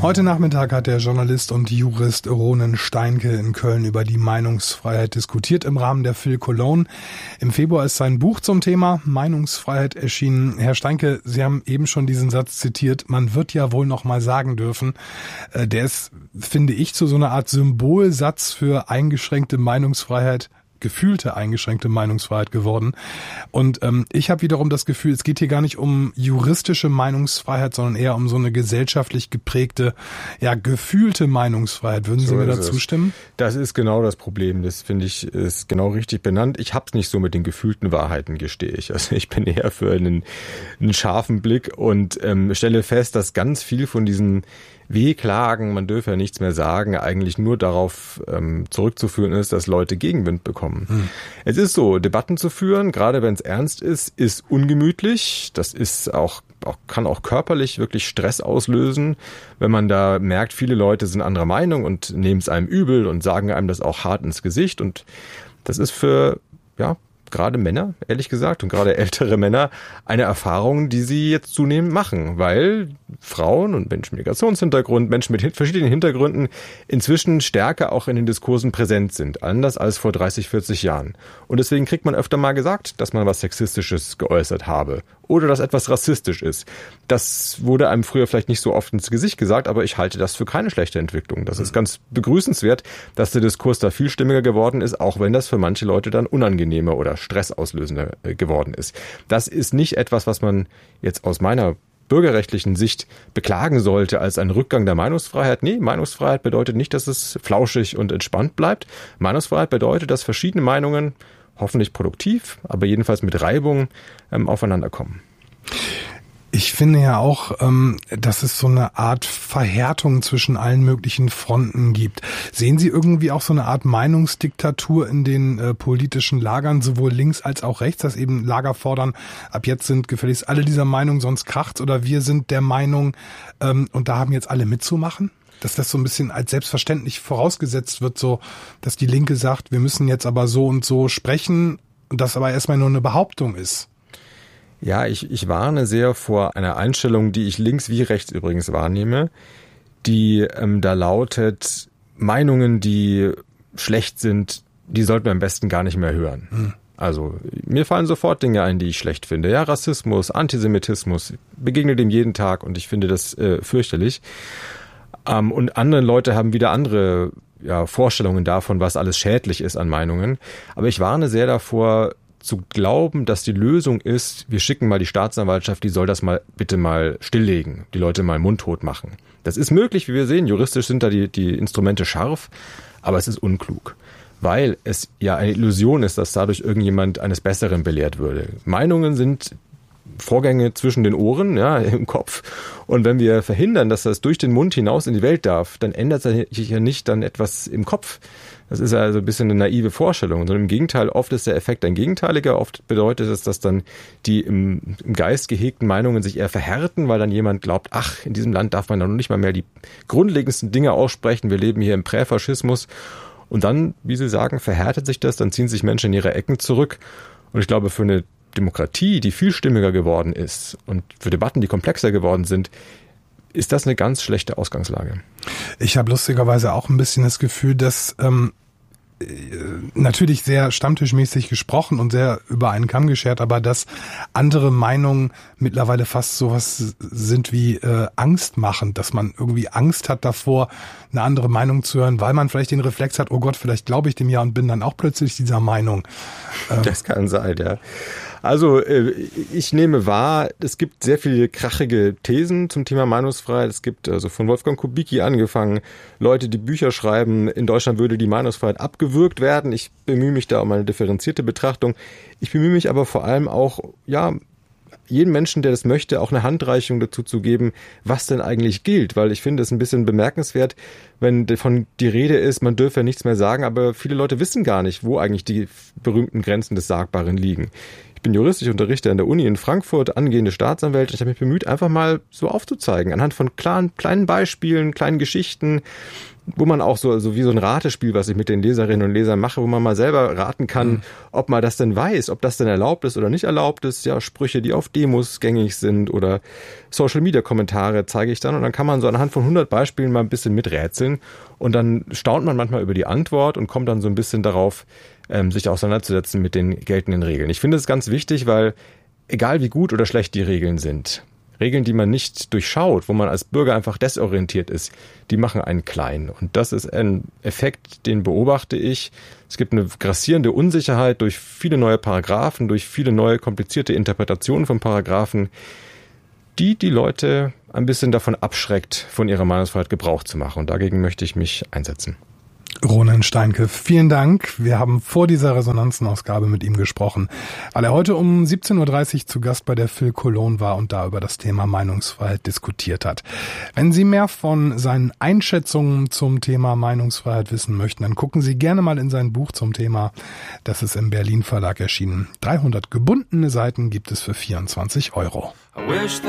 Heute Nachmittag hat der Journalist und Jurist Ronen Steinke in Köln über die Meinungsfreiheit diskutiert im Rahmen der Phil Cologne. Im Februar ist sein Buch zum Thema Meinungsfreiheit erschienen. Herr Steinke, Sie haben eben schon diesen Satz zitiert, man wird ja wohl noch mal sagen dürfen. Der ist, finde ich, zu so einer Art Symbolsatz für eingeschränkte Meinungsfreiheit, gefühlte eingeschränkte Meinungsfreiheit geworden. Und ich habe wiederum das Gefühl, es geht hier gar nicht um juristische Meinungsfreiheit, sondern eher um so eine gesellschaftlich geprägte, ja, gefühlte Meinungsfreiheit. Würden Sie mir da zustimmen? Das ist genau das Problem. Das finde ich ist genau richtig benannt. Ich habe es nicht so mit den gefühlten Wahrheiten, gestehe ich. Also ich bin eher für einen scharfen Blick und stelle fest, dass ganz viel von diesen Wehklagen, man dürfe ja nichts mehr sagen, eigentlich nur darauf zurückzuführen ist, dass Leute Gegenwind bekommen. Es ist so, Debatten zu führen, gerade wenn es ernst ist ungemütlich. Das ist kann auch körperlich wirklich Stress auslösen, wenn man da merkt, viele Leute sind anderer Meinung und nehmen es einem übel und sagen einem das auch hart ins Gesicht. Und das ist für, gerade Männer, ehrlich gesagt, und gerade ältere Männer, eine Erfahrung, die sie jetzt zunehmend machen, weil Frauen und Menschen mit Migrationshintergrund, Menschen mit verschiedenen Hintergründen inzwischen stärker auch in den Diskursen präsent sind, anders als vor 30, 40 Jahren. Und deswegen kriegt man öfter mal gesagt, dass man was Sexistisches geäußert habe oder dass etwas rassistisch ist. Das wurde einem früher vielleicht nicht so oft ins Gesicht gesagt, aber ich halte das für keine schlechte Entwicklung. Das ist ganz begrüßenswert, dass der Diskurs da viel stimmiger geworden ist, auch wenn das für manche Leute dann unangenehmer oder stressauslösender geworden ist. Das ist nicht etwas, was man jetzt aus meiner bürgerrechtlichen Sicht beklagen sollte als ein Rückgang der Meinungsfreiheit. Nee, Meinungsfreiheit bedeutet nicht, dass es flauschig und entspannt bleibt. Meinungsfreiheit bedeutet, dass verschiedene Meinungen hoffentlich produktiv, aber jedenfalls mit Reibung aufeinander kommen. Ich finde ja auch, dass es so eine Art Verhärtung zwischen allen möglichen Fronten gibt. Sehen Sie irgendwie auch so eine Art Meinungsdiktatur in den politischen Lagern, sowohl links als auch rechts, dass eben Lager fordern, ab jetzt sind gefälligst alle dieser Meinung, sonst kracht's, oder wir sind der Meinung und da haben jetzt alle mitzumachen? Dass das so ein bisschen als selbstverständlich vorausgesetzt wird, so, dass die Linke sagt, wir müssen jetzt aber so und so sprechen und das aber erstmal nur eine Behauptung ist. Ja, ich warne sehr vor einer Einstellung, die ich links wie rechts übrigens wahrnehme, die da lautet, Meinungen, die schlecht sind, die sollten wir am besten gar nicht mehr hören. Also mir fallen sofort Dinge ein, die ich schlecht finde. Ja, Rassismus, Antisemitismus, begegne dem jeden Tag und ich finde das fürchterlich. Und andere Leute haben wieder andere Vorstellungen davon, was alles schädlich ist an Meinungen. Aber ich warne sehr davor, zu glauben, dass die Lösung ist, wir schicken mal die Staatsanwaltschaft, die soll das mal bitte mal stilllegen, die Leute mal mundtot machen. Das ist möglich, wie wir sehen, juristisch sind da die Instrumente scharf, aber es ist unklug, weil es ja eine Illusion ist, dass dadurch irgendjemand eines Besseren belehrt würde. Meinungen sind Vorgänge zwischen den Ohren, im Kopf. Und wenn wir verhindern, dass das durch den Mund hinaus in die Welt darf, dann ändert sich ja nicht dann etwas im Kopf. Das ist also ein bisschen eine naive Vorstellung, sondern im Gegenteil, oft ist der Effekt ein gegenteiliger. Oft bedeutet es, dass dann die im Geist gehegten Meinungen sich eher verhärten, weil dann jemand glaubt, ach, in diesem Land darf man dann noch nicht mal mehr die grundlegendsten Dinge aussprechen. Wir leben hier im Präfaschismus. Und dann, wie Sie sagen, verhärtet sich das, dann ziehen sich Menschen in ihre Ecken zurück. Und ich glaube, für eine Demokratie, die vielstimmiger geworden ist und für Debatten, die komplexer geworden sind, ist das eine ganz schlechte Ausgangslage. Ich habe lustigerweise auch ein bisschen das Gefühl, dass natürlich sehr stammtischmäßig gesprochen und sehr über einen Kamm geschert, aber dass andere Meinungen mittlerweile fast sowas sind wie angstmachend, dass man irgendwie Angst hat davor, eine andere Meinung zu hören, weil man vielleicht den Reflex hat, oh Gott, vielleicht glaube ich dem ja und bin dann auch plötzlich dieser Meinung. Das kann sein, ja. Also ich nehme wahr, es gibt sehr viele krachige Thesen zum Thema Meinungsfreiheit. Es gibt also von Wolfgang Kubicki angefangen, Leute, die Bücher schreiben, in Deutschland würde die Meinungsfreiheit abgewürgt werden. Ich bemühe mich da um eine differenzierte Betrachtung. Ich bemühe mich aber vor allem auch, jedem Menschen, der das möchte, auch eine Handreichung dazu zu geben, was denn eigentlich gilt. Weil ich finde es ein bisschen bemerkenswert, wenn davon die Rede ist, man dürfe ja nichts mehr sagen, aber viele Leute wissen gar nicht, wo eigentlich die berühmten Grenzen des Sagbaren liegen. Ich bin Jurist, ich unterrichte an der Uni in Frankfurt, angehende Staatsanwälte. Ich habe mich bemüht, einfach mal so aufzuzeigen, anhand von kleinen Beispielen, kleinen Geschichten, wo man auch so wie so ein Ratespiel, was ich mit den Leserinnen und Lesern mache, wo man mal selber raten kann, ob man das denn weiß, ob das denn erlaubt ist oder nicht erlaubt ist. Ja, Sprüche, die auf Demos gängig sind oder Social-Media-Kommentare zeige ich dann und dann kann man so anhand von 100 Beispielen mal ein bisschen miträtseln und dann staunt man manchmal über die Antwort und kommt dann so ein bisschen darauf, sich auseinanderzusetzen mit den geltenden Regeln. Ich finde es ganz wichtig, weil egal wie gut oder schlecht die Regeln sind, Regeln, die man nicht durchschaut, wo man als Bürger einfach desorientiert ist, die machen einen klein. Und das ist ein Effekt, den beobachte ich. Es gibt eine grassierende Unsicherheit durch viele neue Paragraphen, durch viele neue komplizierte Interpretationen von Paragraphen, die Leute ein bisschen davon abschreckt, von ihrer Meinungsfreiheit Gebrauch zu machen. Und dagegen möchte ich mich einsetzen. Ronen Steinke, vielen Dank. Wir haben vor dieser Resonanzenausgabe mit ihm gesprochen, weil er heute um 17.30 Uhr zu Gast bei der Phil Cologne war und da über das Thema Meinungsfreiheit diskutiert hat. Wenn Sie mehr von seinen Einschätzungen zum Thema Meinungsfreiheit wissen möchten, dann gucken Sie gerne mal in sein Buch zum Thema. Das ist im Berlin Verlag erschienen. 300 gebundene Seiten gibt es für 24 €.